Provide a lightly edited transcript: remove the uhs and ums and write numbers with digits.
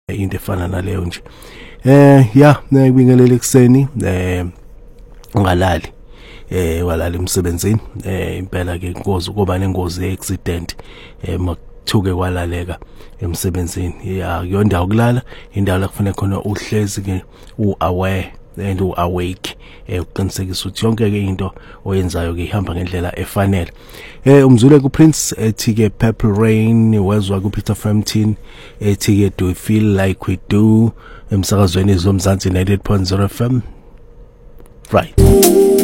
into efana naleyo nje. Ngibingelele ekseni ungalali walala emsebenzini impela ke ingozi kuba nengozi ye-accident makuthuke kwalaleka emsebenzini. Akuyondawo kulala, indawo la kufanele khona uhlezi ke u-aware and u-awake uqinisekisa ukuthi yonke ke into oyenzayo ke ihamba ngendlela efanele. Umzule ku Prince ethi ke Purple Rain wezwa ku Peter Frampton ethi ke do you feel like we do emsakazweni zomzansi 98.0 FM right.